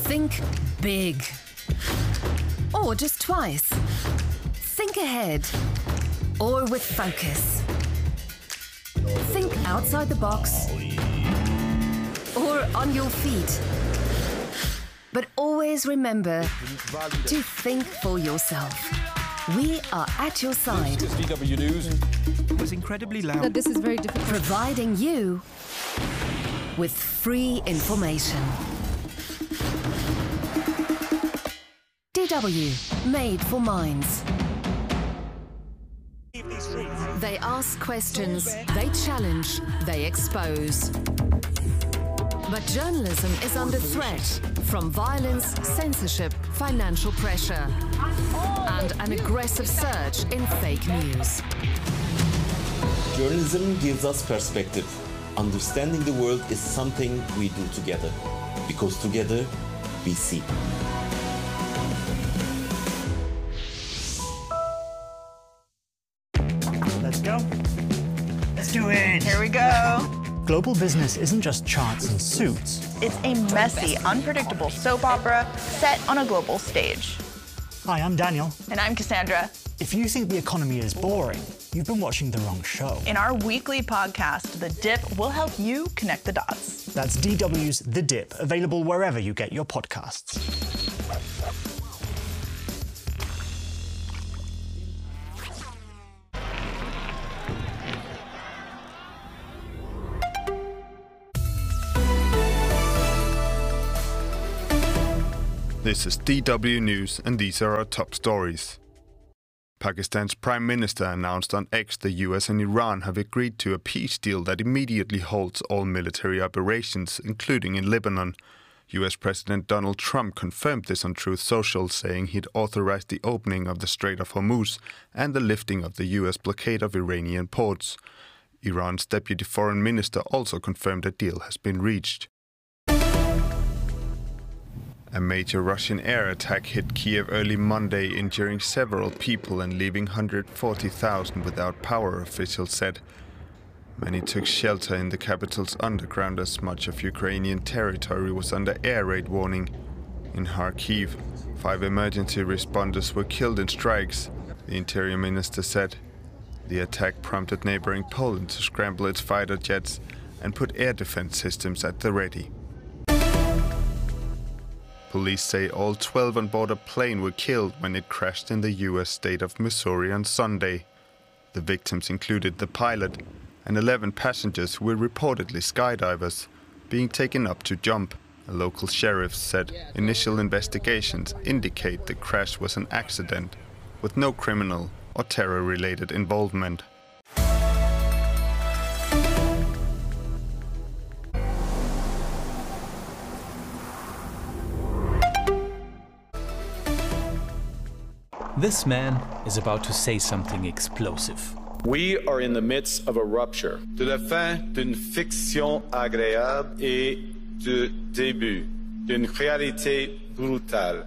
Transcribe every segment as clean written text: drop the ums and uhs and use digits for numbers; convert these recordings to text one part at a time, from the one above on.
Think big. Or just twice. Think ahead. Or with focus. Think outside the box. Or on your feet. But always remember to think for yourself. We are at your side. DW News. It was incredibly loud. That this is very difficult. Providing you with free information. DW, made for minds. They ask questions, they challenge, they expose. But journalism is under threat from violence, censorship, financial pressure, and an aggressive surge in fake news. Journalism gives us perspective. Understanding the world is something we do together, because together we see. Let's go. Let's do it. Here we go. Global business isn't just charts and suits. It's a messy, unpredictable soap opera set on a global stage. Hi, I'm Daniel. And I'm Cassandra. If you think the economy is boring, you've been watching the wrong show. In our weekly podcast, The Dip, we'll help you connect the dots. That's DW's The Dip, available wherever you get your podcasts. This is DW News, and these are our top stories. Pakistan's Prime Minister announced on X the US and Iran have agreed to a peace deal that immediately halts all military operations, including in Lebanon. US President Donald Trump confirmed this on Truth Social, saying he'd authorized the opening of the Strait of Hormuz and the lifting of the US blockade of Iranian ports. Iran's Deputy Foreign Minister also confirmed a deal has been reached. A major Russian air attack hit Kiev early Monday, injuring several people and leaving 140,000 without power, officials said. Many took shelter in the capital's underground as much of Ukrainian territory was under air raid warning. In Kharkiv, 5 emergency responders were killed in strikes, the Interior Minister said. The attack prompted neighboring Poland to scramble its fighter jets and put air defense systems at the ready. Police say all 12 on board a plane were killed when it crashed in the US state of Missouri on Sunday. The victims included the pilot and 11 passengers who were reportedly skydivers, being taken up to jump. A local sheriff said initial investigations indicate the crash was an accident, with no criminal or terror-related involvement. This man is about to say something explosive. We are in the midst of a rupture. De la fin d'une fiction agréable et du début d'une réalité brutale.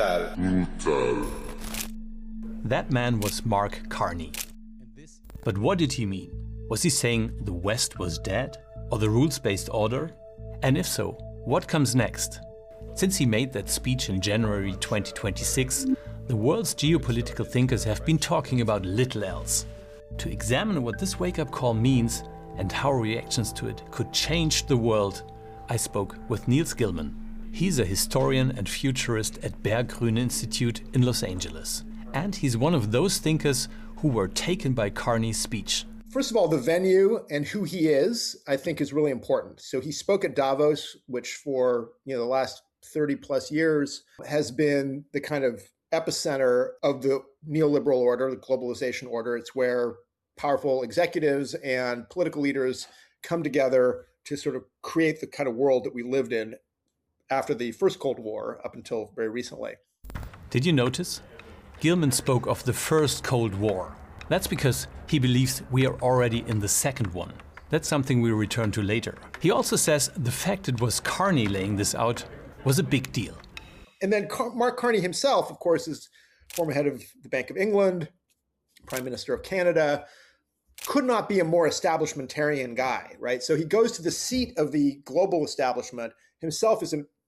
That man was Mark Carney. But what did he mean? Was he saying the West was dead? Or the rules-based order? And if so, what comes next? Since he made that speech in January 2026, the world's geopolitical thinkers have been talking about little else. To examine what this wake-up call means and how reactions to it could change the world, I spoke with Niels Gilman. He's a historian and futurist at Berggruen Institute in Los Angeles. And he's one of those thinkers who were taken by Carney's speech. First of all, the venue and who he is, I think, is really important. So he spoke at Davos, which for the last 30 plus years has been the kind of epicenter of the neoliberal order, the globalization order. It's where powerful executives and political leaders come together to sort of create the kind of world that we lived in after the first Cold War up until very recently. Did you notice? Gilman spoke of the first Cold War. That's because he believes we are already in the second one. That's something we'll return to later. He also says the fact it was Carney laying this out was a big deal. And then Mark Carney himself, of course, is former head of the Bank of England, Prime Minister of Canada, could not be a more establishmentarian guy, right? So he goes to the seat of the global establishment, himself is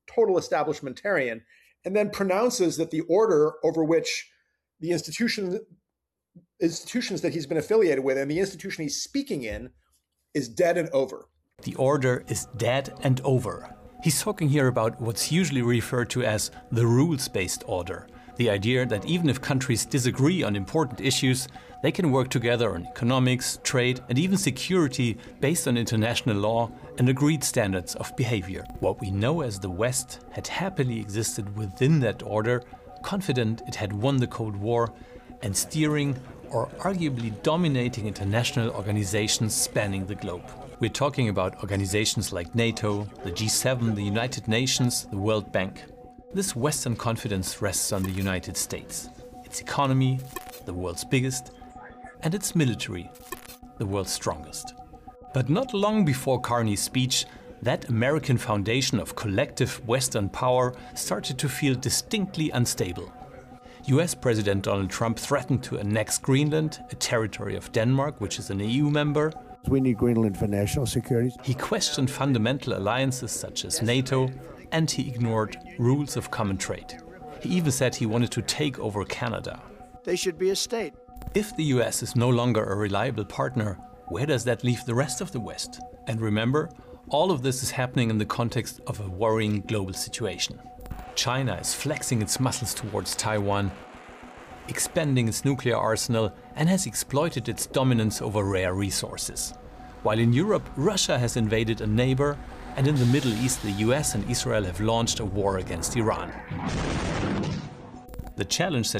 total establishmentarian, and then pronounces that the order over which the institutions that he's been affiliated with and the institution he's speaking in is dead and over. The order is dead and over. He's talking here about what's usually referred to as the rules-based order, the idea that even if countries disagree on important issues, they can work together on economics, trade, and even security based on international law and agreed standards of behavior. What we know as the West had happily existed within that order, confident it had won the Cold War, and steering or arguably dominating international organizations spanning the globe. We're talking about organizations like NATO, the G7, the United Nations, the World Bank. This Western confidence rests on the United States, its economy, the world's biggest, and its military, the world's strongest. But not long before Carney's speech, that American foundation of collective Western power started to feel distinctly unstable. US President Donald Trump threatened to annex Greenland, a territory of Denmark, which is an EU member. We need Greenland for national security. He questioned fundamental alliances such as NATO, and he ignored rules of common trade. He even said he wanted to take over Canada. They should be a state. If the US is no longer a reliable partner, where does that leave the rest of the West? And remember, all of this is happening in the context of a worrying global situation. China is flexing its muscles towards Taiwan, expanding its nuclear arsenal, and has exploited its dominance over rare resources. While in Europe, Russia has invaded a neighbor, and in the Middle East, the US and Israel have launched a war against Iran. The challenge that